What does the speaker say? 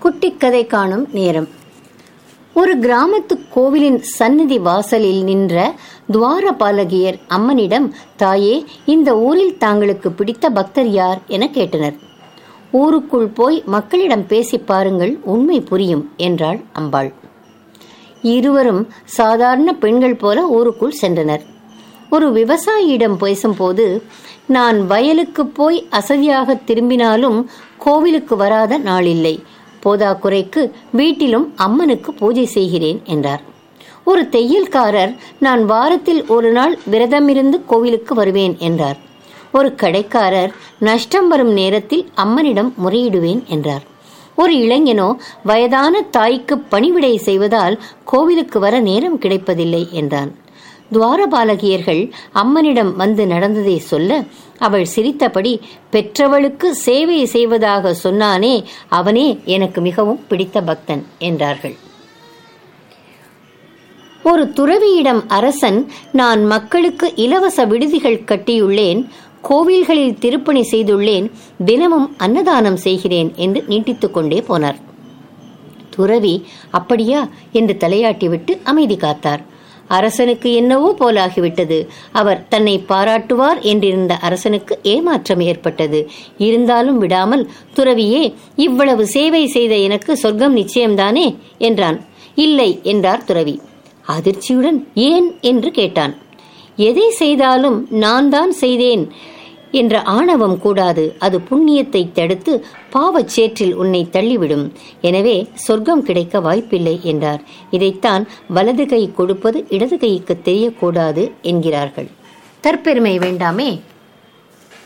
குட்டிக்கதை காணும் நேரம். ஒரு கிராமத்து கோவிலின் சந்நிதி வாசலில் நின்ற துவாரபாலகியர் அம்மனிடம், தாயே, இந்த ஊரில் தாங்களுக்கு பிடித்த பக்தர் யார் என கேட்டனர். ஊருக்குள் போய் மக்களிடம் பேசி பாருங்கள், உண்மை புரியும் என்றாள் அம்பாள். இருவரும் சாதாரண பெண்கள் போல ஊருக்குள் சென்றனர். ஒரு விவசாயியிடம் பேசும்போது, நான் வயலுக்கு போய் அசதியாக திரும்பினாலும் கோவிலுக்கு வராத நாளில்லை. போதாக்குறைக்கு வீட்டிலும் அம்மனுக்கு பூஜை செய்கிறேன் என்றார். ஒரு தையல்காரர், நான் வாரத்தில் ஒரு நாள் விரதமிருந்து கோவிலுக்கு வருவேன் என்றார். ஒரு கடைக்காரர், நஷ்டம் வரும் நேரத்தில் அம்மனிடம் முறையிடுவேன் என்றார். ஒரு இளைஞனோ, வயதான தாய்க்கு பணிவிடை செய்வதால் கோவிலுக்கு வர நேரம் கிடைப்பதில்லை என்றான். துவாரபாலகியர்கள் அம்மனிடம் வந்து நடந்ததை சொல்ல, அவள் சிரித்தபடி, பெற்றவளுக்கு சேவை செய்வதாக சொன்னானே, அவனே எனக்கு மிகவும் பிடித்த பக்தன் என்றார்கள். ஒரு துறவியிடம் அரசன், நான் மக்களுக்கு இலவச விடுதிகள் கட்டியுள்ளேன், கோவில்களில் திருப்பணி செய்துள்ளேன், தினமும் அன்னதானம் செய்கிறேன் என்று நீட்டித்துக் கொண்டே போனார். துறவி, அப்படியா என்று தலையாட்டிவிட்டு அமைதி காத்தார். அரசனுக்கு என்னவோ போலாகிவிட்டது. அவர் தன்னை பாராட்டுவார் என்றிருந்த அரசனுக்கு ஏமாற்றம் ஏற்பட்டது. இருந்தாலும் விடாமல், துறவியே, இவ்வளவு சேவை செய்த எனக்கு சொர்க்கம் நிச்சயம்தானே என்றான். இல்லை என்றார் துறவி. அதிர்ச்சியுடன் ஏன் என்று கேட்டான். எதை செய்தாலும் நான் தான் செய்தேன் என்ற ஆணவம் கூடாது. அது புண்ணியத்தை தடுத்து பாவச் சேற்றில் உன்னை தள்ளிவிடும். எனவே சொர்க்கம் கிடைக்க வாய்ப்பில்லை என்றார். இதைத்தான் வலது கை கொடுப்பது இடது கைக்கு தெரியக்கூடாது என்கிறார்கள். தற்பெருமை வேண்டாமே.